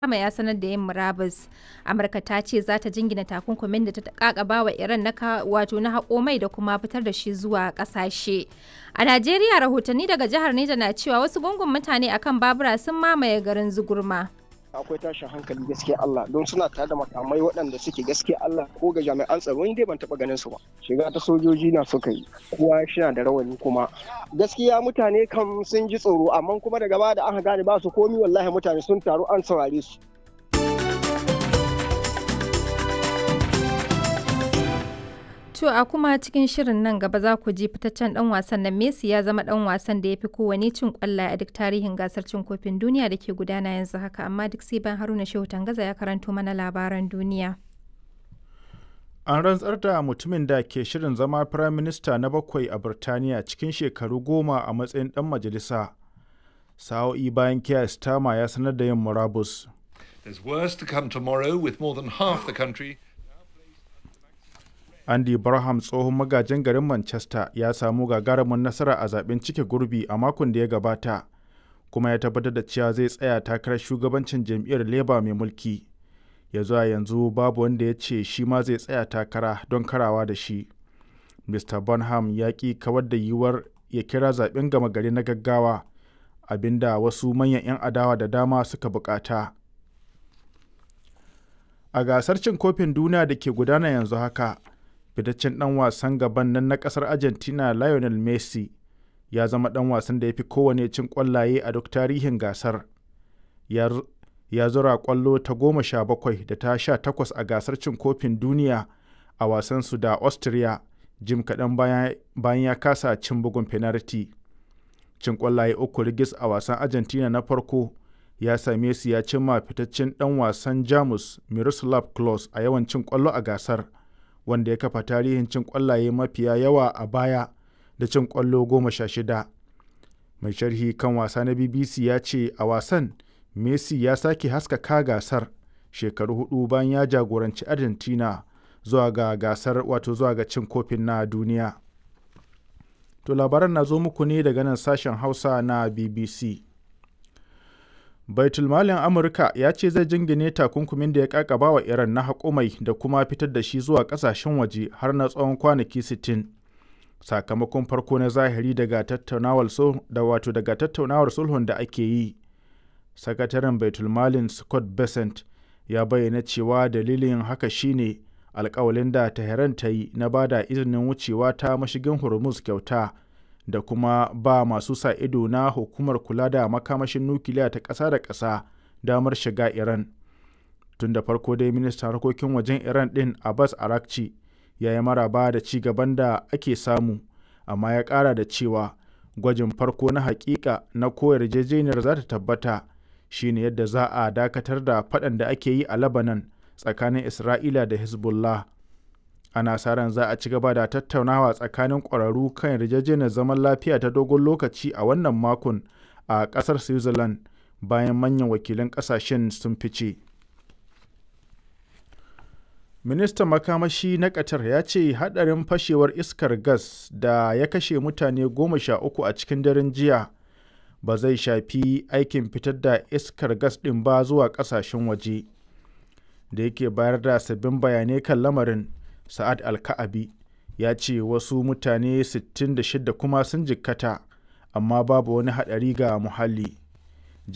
Obama ya sanar da yin murabus. Amurka ta ce za ta jingina takunkumin da ta kakaba wa Iran na haƙo mai da kuma fitar da shi zuwa ƙasashe. A Najeriya, rahotanni daga jihar Neja na cewa wasu gungun mutane akan babura sun mamaye garin Zugurma. Akwai tashin hankali gaskiya Allah don suna tare da makamai waɗanda suke gaskiya Allah ko ga jami'an tsaro ni dai ban taɓa ganin su ba. Shiga ta sojoji na suka yi kowa shi da rawani kuma gaskiya mutane kam sun ji tsoro amma kuma daga baya da aka gane ba su komi wallahi mutane sun taru an saurare su. To a kuma cikin shirin nan gaba za ku ji fitaccen dan wasan nan Messi ya zama dan wasan da ya fi kowane cin kwallaye a duk tarihin gasar cin kofin duniya da ke gudana yanzu haka, amma duk sai ban Haruna Shehu Tangaza ya karanto mana labaran duniya. An rantsar da mutumin da ke shirin zama Firayim Minista na 7 a Birtaniya cikin shekaru 10 a matsayin dan majalisa. Sa'o'i bayan Keir Starmer ya sanar da yin murabus. There's worse to come tomorrow with more than half the country. Andy Barham, tsohon magajin garin Manchester, ya samu gagarumin nasara a zaben cike gurbi a makon da ya gabata, kuma ya tabbatar da cewa zai tsaya takarar shugabancin jam'iyyar Labour mai mulki. Ya zuwa yanzu babu wanda ya ce shi ma zai tsaya takara don karawa da shi. Mr. Bonham ya ƙi kawar da yiwuwar ya kira zaben gama gari na gaggawa, abinda wasu manyan 'yan adawa da dama suka bukata. A gasar cin kofin duniya da ke gudana yanzu haka, fitaccen ɗan wasan gaban nan na ƙasar Argentina Lionel Messi ya zama ɗan wasan da ya fi kowane cin ƙwallaye a duk tarihin gasar. Ya zura ƙwallo ta 17 da ta 18 a gasar cin kofin duniya a wasansu da Austria jim kaɗan bayan ya kasa cin bugun fenarti. Cin ƙwallaye 3 rigis a wasan Argentina na farko ya sa Messi ya cimma fitaccen ɗan wasan Jamus Miroslav Klose a yawan cin ƙwallo a gasar, wanda ya kafa tarihin cin ƙwallaye mafiya yawa a baya da cin ƙwallo 16. Mai sharhi kan wasa na BBC ya ce a wasan Messi ya sake haskaka gasar shekaru 4 bayan ya jagoranci Argentina zuwa ga gasar zuwa ga cin kofin na duniya. To labaran na zo muku ne daga nan sashen Hausa na BBC. Baitulmalin Amurka ya ce zai jingine takunkumin da ya kakaba wa Iran na haƙo mai da kuma fitar da shi zuwa ƙasashen waje har na tsawon kwanaki 60. Sakamakon farko na zahiri daga tattaunawar sulhun da ake yi. Sakataren Baitulmalin Scott Bessent ya bayyana cewa dalilin haka shine alƙawalin da Tehran ta yi na bada izinin wucewa ta mashigin Hormuz kyauta, da kuma ba masu sa ido na hukumar kula da makamashin nukiliya ta ƙasa da ƙasa damar shiga Iran. Tun da farko dai ministan harkokin wajen Iran ɗin Abbas Araghchi ya yi maraba da ci gaban da ake samu, amma ya ƙara da cewa gwajin farko na haƙiƙa na ko yarjejeniyar za ta tabbata shine yadda za a dakatar da faɗan da ake yi a Lebanon tsakanin Isra'ila da Hezbollah. Ana sa ran za a ci gaba da tattaunawa tsakanin ƙwararru kan yarjejeniyar zaman lafiya ta dogon lokaci a wannan makon a ƙasar Switzerland bayan manyan wakilan ƙasashen sun fice. Ministan makamashi na Qatar ya ce haɗarin fashewar iskar gas da ya kashe mutane 13 a cikin daren jiya ba zai shafi aikin fitar da iskar gas ɗin ba zuwa ƙasashen waje. Da yake bayar da sabbin bayanai kan lamarin, Sa'ad Al-Ka'abi ya ce wasu mutane 66 kuma sun jikkata, amma babu wani haɗari ga muhalli.